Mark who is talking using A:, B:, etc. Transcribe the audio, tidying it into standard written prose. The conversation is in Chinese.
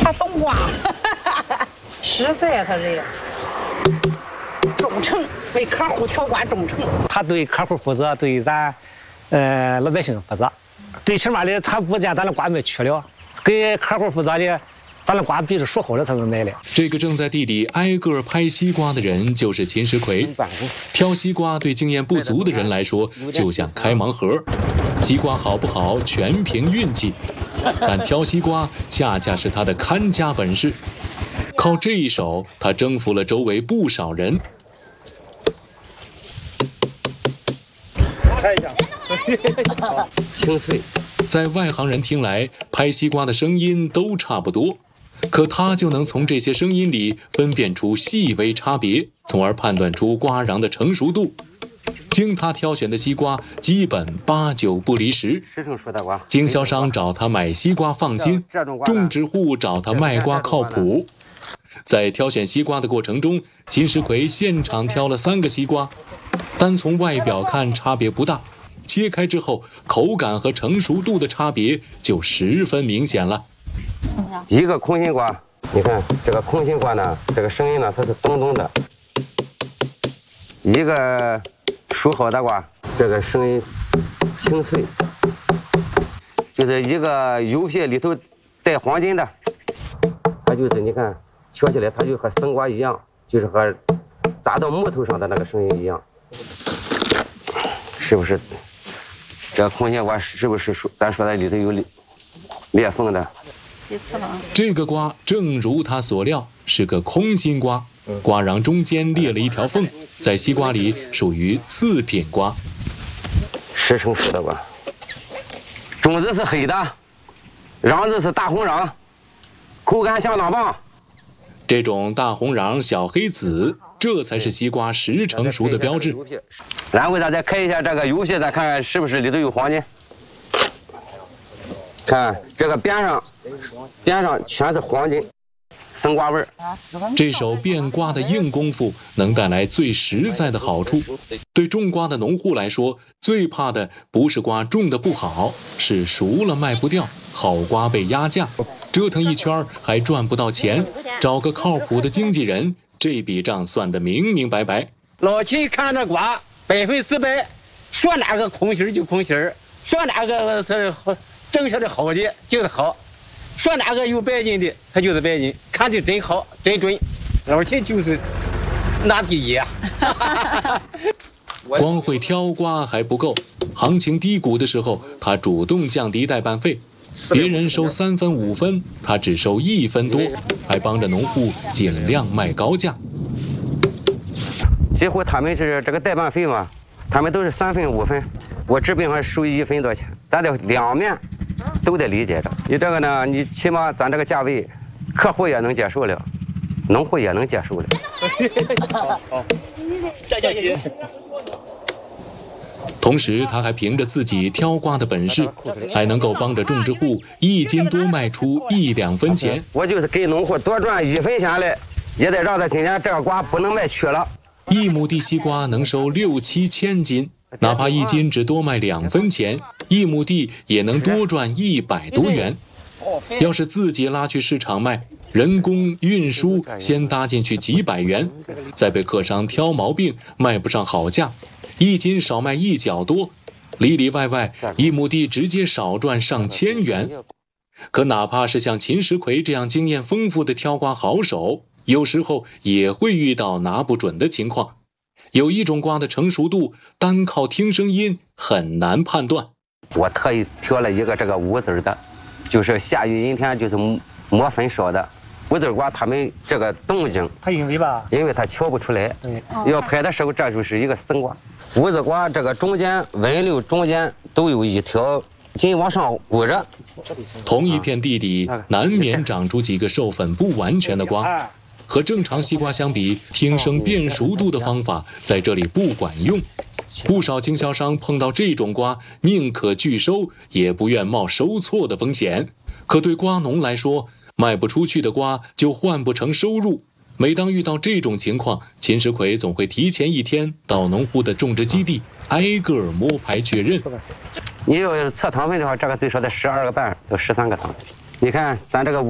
A: 他懂瓜，实在他这个忠诚，为客户挑瓜忠诚。
B: 他对客户负责，对咱老百姓负责。最起码的，他不见咱的瓜没去了，给客户负责的，咱的瓜必须熟好了才能买的。
C: 这个正在地里挨个拍西瓜的人就是秦时奎。挑西瓜对经验不足的人来说，就像开盲盒，西瓜好不好全凭运气。但挑西瓜恰恰是他的看家本事，靠这一手，他征服了周围不少人。
B: 看一下，
C: 清脆。在外行人听来，拍西瓜的声音都差不多，可他就能从这些声音里分辨出细微差别，从而判断出瓜瓤的成熟度。经他挑选的西瓜基本8、9不离10。经销商找他买西瓜放心，种植户找他卖瓜靠谱。在挑选西瓜的过程中，秦时奎现场挑了3个西瓜，单从外表看差别不大，切开之后口感和成熟度的差别就十分明显了。
D: 一个空心瓜，你看这个空心瓜呢，这个声音呢它是咚咚的；一个熟好的瓜，这个声音清脆；就是一个油皮里头带黄金的，它就是你看敲起来它就和生瓜一样，就是和砸到木头上的那个声音一样，是不是？这个空心瓜是不是咱说的里头有裂缝的？
C: 这个瓜正如他所料，是个空心瓜，瓜瓤中间裂了一条缝，在西瓜里属于次品瓜。
D: 10成熟的瓜，种子是黑的，瓤子是大红瓤，口感相当棒。
C: 这种大红瓤、小黑籽，这才是西瓜10成熟的标志。
D: 然后咱再开一下这个油皮，咱看看是不是里头有黄金。看这个边上全是黄金，生瓜味儿。
C: 这手变瓜的硬功夫能带来最实在的好处。对种瓜的农户来说，最怕的不是瓜种的不好，是熟了卖不掉，好瓜被压价，折腾一圈还赚不到钱。找个靠谱的经纪人，这笔账算得明明白白。
A: 老秦看着瓜100%，说哪个空心就空心，说哪个是正确的好的就是好，说哪个有白金的他就是白金，看的真好真准，老秦就是拿第一啊！
C: 光会挑瓜还不够，行情低谷的时候，他主动降低代办费，别人收3分5分，他只收1分多，还帮着农户尽量卖高价。
D: 几乎他们是这个代办费嘛，他们都是3分5分，我这边还收1分多钱，咱得两面都得理解着。你这个呢，你起码咱这个价位，客户也能接受了，农户也能接受了。
B: 好，再叫姐。
C: 同时，他还凭着自己挑瓜的本事，还能够帮着种植户1斤多卖出1、2分钱。
D: 我就是给农户多赚1分钱来，也得让他今年这个瓜不能卖缺了。
C: 1亩地西瓜能收6、7千斤，哪怕1斤只多卖2分钱，1亩地也能多赚100多元。要是自己拉去市场卖，人工运输先搭进去几百元，再被客商挑毛病，卖不上好价，1斤少卖1角多，里里外外1亩地直接少赚上千元。可哪怕是像秦时奎这样经验丰富的挑瓜好手，有时候也会遇到拿不准的情况。有一种瓜的成熟度，单靠听声音很难判断。
D: 我特意挑了一个这个无籽的，就是下雨阴天就是磨粉少的无籽瓜，他们这个动静，
B: 它因为
D: 它敲不出来，要拍的时候这就是一个生瓜。无籽瓜这个中间纹路中间都有一条筋往上鼓着。
C: 同一片地里难免长出几个授粉不完全的瓜，和正常西瓜相比，听声辨熟度的方法在这里不管用。不少经销商碰到这种瓜，宁可拒收，也不愿冒收错的风险。可对瓜农来说，卖不出去的瓜就换不成收入。每当遇到这种情况，秦时奎总会提前1天到农户的种植基地，挨个摸排确认。
D: 你要测糖分的话，这个最少得12个半到13个糖。你看咱这个